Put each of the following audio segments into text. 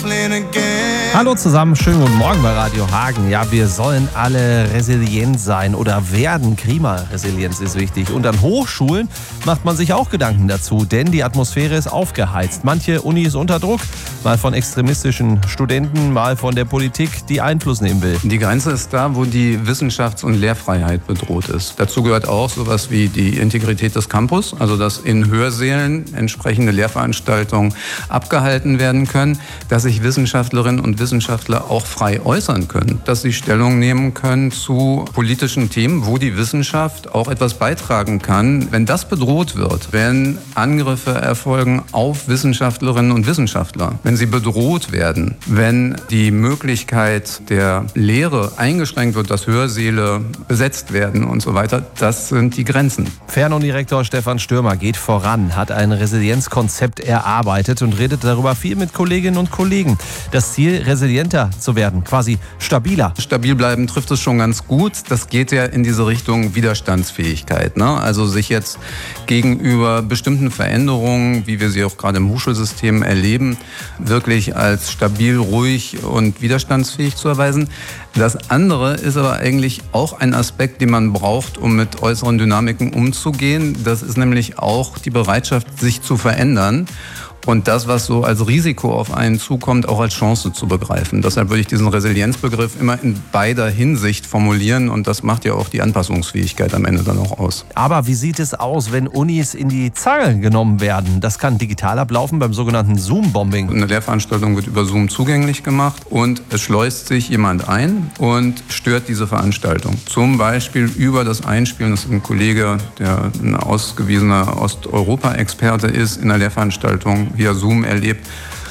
Hallo zusammen, schönen guten Morgen bei Radio Hagen. Ja, wir sollen alle resilient sein oder werden. Klimaresilienz ist wichtig. Und an Hochschulen macht man sich auch Gedanken dazu, denn die Atmosphäre ist aufgeheizt. Manche Unis unter Druck, mal von extremistischen Studenten, mal von der Politik, die Einfluss nehmen will. Die Grenze ist da, wo die Wissenschafts- und Lehrfreiheit bedroht ist. Dazu gehört auch sowas wie die Integrität des Campus, also dass in Hörsälen entsprechende Lehrveranstaltungen abgehalten werden können, dass sich Wissenschaftlerinnen und Wissenschaftler auch frei äußern können, dass sie Stellung nehmen können zu politischen Themen, wo die Wissenschaft auch etwas beitragen kann. Wenn das bedroht wird, wenn Angriffe erfolgen auf Wissenschaftlerinnen und Wissenschaftler, wenn sie bedroht werden, wenn die Möglichkeit der Lehre eingeschränkt wird, dass Hörsäle besetzt werden und so weiter, das sind die Grenzen. Fernunirektor Stefan Stürmer geht voran, hat ein Resilienzkonzept erarbeitet und redet darüber viel mit Kolleginnen und Kollegen. Das Ziel, resilienter zu werden, quasi stabiler. Stabil bleiben trifft es schon ganz gut. Das geht ja in diese Richtung Widerstandsfähigkeit, ne? Also sich jetzt gegenüber bestimmten Veränderungen, wie wir sie auch gerade im Hochschulsystem erleben, wirklich als stabil, ruhig und widerstandsfähig zu erweisen. Das andere ist aber eigentlich auch ein Aspekt, den man braucht, um mit äußeren Dynamiken umzugehen. Das ist nämlich auch die Bereitschaft, sich zu verändern. Und das, was so als Risiko auf einen zukommt, auch als Chance zu begreifen. Deshalb würde ich diesen Resilienzbegriff immer in beider Hinsicht formulieren. Und das macht ja auch die Anpassungsfähigkeit am Ende dann auch aus. Aber wie sieht es aus, wenn Unis in die Zange genommen werden? Das kann digital ablaufen beim sogenannten Zoom-Bombing. Eine Lehrveranstaltung wird über Zoom zugänglich gemacht und es schleust sich jemand ein und stört diese Veranstaltung. Zum Beispiel über das Einspielen, das ist ein Kollege, der ein ausgewiesener Osteuropa-Experte ist, in der Lehrveranstaltung via Zoom erlebt,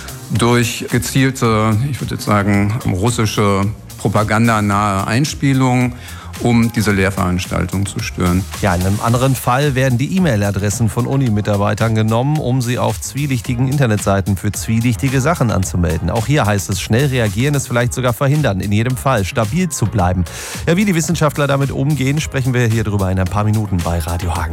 durch gezielte, ich würde jetzt sagen, russische propagandanahe Einspielungen, um diese Lehrveranstaltung zu stören. Ja, in einem anderen Fall werden die E-Mail-Adressen von Uni-Mitarbeitern genommen, um sie auf zwielichtigen Internetseiten für zwielichtige Sachen anzumelden. Auch hier heißt es, schnell reagieren, es vielleicht sogar verhindern. In jedem Fall stabil zu bleiben. Ja, wie die Wissenschaftler damit umgehen, sprechen wir hier drüber in ein paar Minuten bei Radio Hagen.